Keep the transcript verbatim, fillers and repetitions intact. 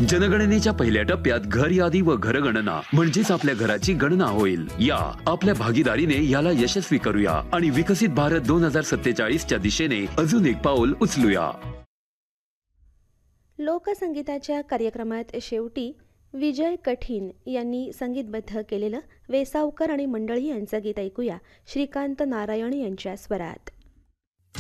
जनगणनेच्या पहिल्या टप्प्यात घर यादी व घरगणना म्हणजेच आपल्या घराची गणना होईल। या आपल्या भागीदारीने याला यशस्वी करूया आणि विकसित भारत दोन हजार सत्तेचाळीस च्या दिशेने अजून एक पाऊल उचलूया। लोकसंगीताच्या कार्यक्रमात शेवटी विजय कठीण यांनी संगीतबद्ध केलेलं वेसावकर आणि मंडळी यांचं गीत ऐकूया श्रीकांत नारायण यांच्या स्वरात।